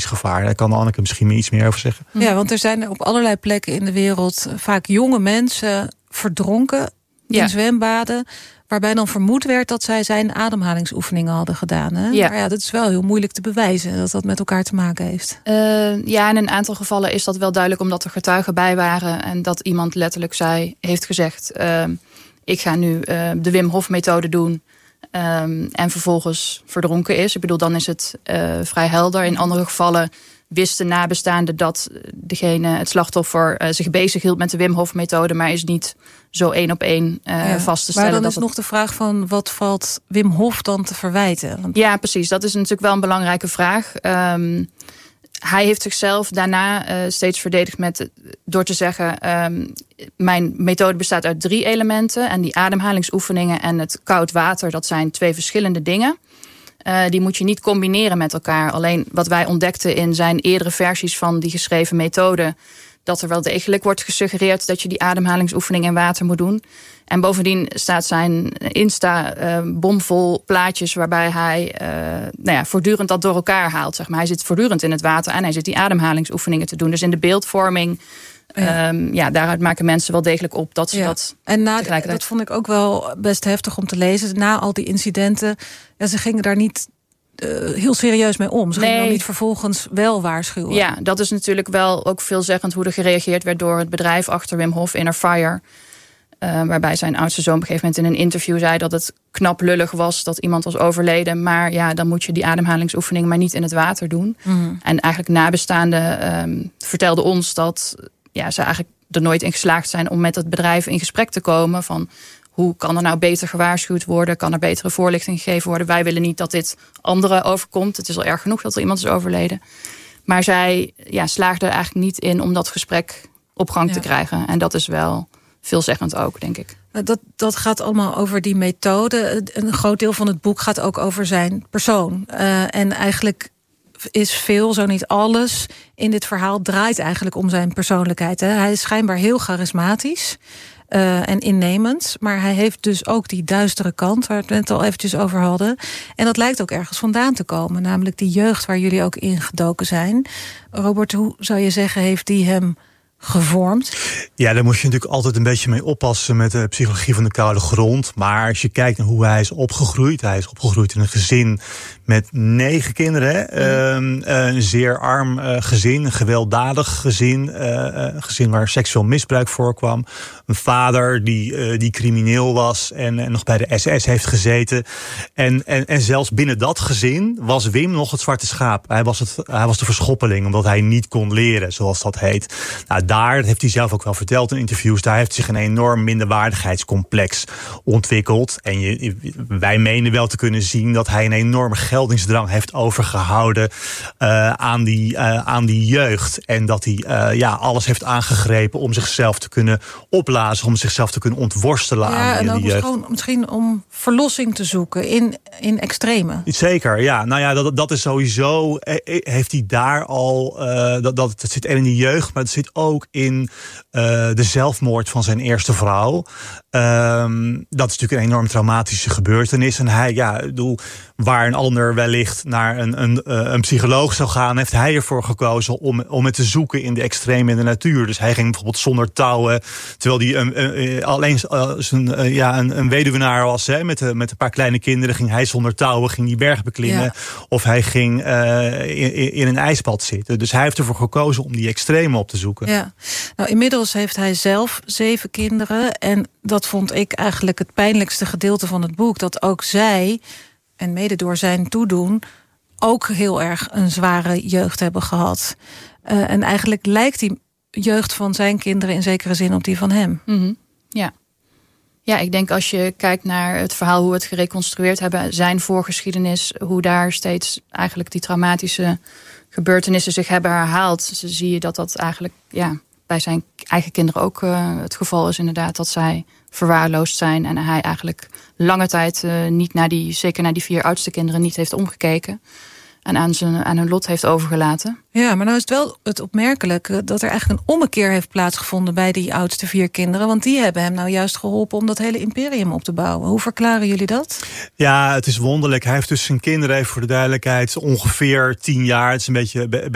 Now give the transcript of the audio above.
levensgevaar. Daar kan Anneke misschien iets meer over zeggen. Ja, want er zijn op allerlei plekken in de wereld vaak jonge mensen verdronken in zwembaden, waarbij dan vermoed werd dat zij zijn ademhalingsoefeningen hadden gedaan. Hè? Ja. Maar dat is wel heel moeilijk te bewijzen dat dat met elkaar te maken heeft. In een aantal gevallen is dat wel duidelijk, omdat er getuigen bij waren en dat iemand letterlijk heeft gezegd, ik ga nu de Wim Hof methode doen en vervolgens verdronken is. Ik bedoel, dan is het vrij helder. In andere gevallen wisten nabestaanden dat het slachtoffer zich bezig hield met de Wim Hof methode, maar is niet zo 1 op 1 vast te stellen. Maar dan is nog de vraag van, wat valt Wim Hof dan te verwijten? Ja, precies. Dat is natuurlijk wel een belangrijke vraag. Hij heeft zichzelf daarna steeds verdedigd door te zeggen, mijn methode bestaat uit 3 elementen. En die ademhalingsoefeningen en het koud water, dat zijn 2 verschillende dingen. Die moet je niet combineren met elkaar. Alleen wat wij ontdekten in zijn eerdere versies van die geschreven methode, dat er wel degelijk wordt gesuggereerd dat je die ademhalingsoefening in water moet doen. En bovendien staat zijn Insta bomvol plaatjes waarbij hij voortdurend dat door elkaar haalt. Zeg maar. Hij zit voortdurend in het water en hij zit die ademhalingsoefeningen te doen. Dus in de beeldvorming, daaruit maken mensen wel degelijk op dat ze dat tegelijkertijd. Dat vond ik ook wel best heftig om te lezen. Na al die incidenten, ze gingen daar niet heel serieus mee om. Ze gingen dan niet vervolgens wel waarschuwen. Ja, dat is natuurlijk wel ook veelzeggend hoe er gereageerd werd door het bedrijf achter Wim Hof, Inner Fire. Waarbij zijn oudste zoon op een gegeven moment in een interview zei dat het knap lullig was dat iemand was overleden. Maar dan moet je die ademhalingsoefening maar niet in het water doen. Mm. En eigenlijk nabestaanden vertelden ons dat ze eigenlijk er nooit in geslaagd zijn om met het bedrijf in gesprek te komen van hoe kan er nou beter gewaarschuwd worden? Kan er betere voorlichting gegeven worden? Wij willen niet dat dit anderen overkomt. Het is al erg genoeg dat er iemand is overleden. Maar zij slaagden er eigenlijk niet in om dat gesprek op gang te krijgen. En dat is wel veelzeggend ook, denk ik. Dat gaat allemaal over die methode. Een groot deel van het boek gaat ook over zijn persoon. En eigenlijk is veel, zo niet alles, in dit verhaal draait eigenlijk om zijn persoonlijkheid. Hè? Hij is schijnbaar heel charismatisch en innemend. Maar hij heeft dus ook die duistere kant, waar we het net al eventjes over hadden. En dat lijkt ook ergens vandaan te komen. Namelijk die jeugd waar jullie ook ingedoken zijn. Robert, hoe zou je zeggen, heeft die hem gevormd? Ja, daar moet je natuurlijk altijd een beetje mee oppassen met de psychologie van de koude grond. Maar als je kijkt naar hoe hij is opgegroeid. Hij is opgegroeid in een gezin met 9 kinderen. Een zeer arm gezin, een gewelddadig gezin. Een gezin waar seksueel misbruik voorkwam. Een vader die crimineel was en nog bij de SS heeft gezeten. En zelfs binnen dat gezin was Wim nog het zwarte schaap. Hij was de verschoppeling, omdat hij niet kon leren, zoals dat heet. Nou, daar, dat heeft hij zelf ook wel verteld in interviews, daar heeft zich een enorm minderwaardigheidscomplex ontwikkeld. En wij menen wel te kunnen zien dat hij een enorme geldingsdrang heeft overgehouden aan die jeugd. En dat hij alles heeft aangegrepen om zichzelf te kunnen opblazen, om zichzelf te kunnen ontworstelen aan die jeugd. En ook misschien om verlossing te zoeken in extreme. Zeker, ja. Nou ja, dat is sowieso, heeft hij daar al, dat zit in die jeugd, maar het zit ook in de zelfmoord van zijn eerste vrouw. Dat is natuurlijk een enorm traumatische gebeurtenis. En hij, waar een ander wellicht naar een psycholoog zou gaan, heeft hij ervoor gekozen om het te zoeken in de extreme in de natuur. Dus hij ging bijvoorbeeld zonder touwen, terwijl hij alleen een weduwenaar was, hè, met een paar kleine kinderen, ging hij zonder touwen, ging die berg beklimmen. Ja. Of hij ging in een ijsbad zitten. Dus hij heeft ervoor gekozen om die extreme op te zoeken. Ja. Nou, inmiddels heeft hij zelf 7 kinderen. En dat vond ik eigenlijk het pijnlijkste gedeelte van het boek. Dat ook zij, en mede door zijn toedoen, ook heel erg een zware jeugd hebben gehad. En eigenlijk lijkt die jeugd van zijn kinderen in zekere zin op die van hem. Mm-hmm. Ja. Ja, ik denk als je kijkt naar het verhaal, hoe we het gereconstrueerd hebben, zijn voorgeschiedenis, hoe daar steeds eigenlijk die traumatische gebeurtenissen zich hebben herhaald, zie je dat eigenlijk bij zijn eigen kinderen ook het geval is inderdaad, dat zij verwaarloosd zijn en hij eigenlijk lange tijd zeker naar die 4 oudste kinderen niet heeft omgekeken en aan hun lot heeft overgelaten. Ja, maar nou is het wel het opmerkelijke dat er eigenlijk een ommekeer heeft plaatsgevonden bij die oudste 4 kinderen. Want die hebben hem nou juist geholpen om dat hele imperium op te bouwen. Hoe verklaren jullie dat? Ja, het is wonderlijk. Hij heeft dus zijn kinderen, even voor de duidelijkheid, ongeveer 10 jaar. Het is een beetje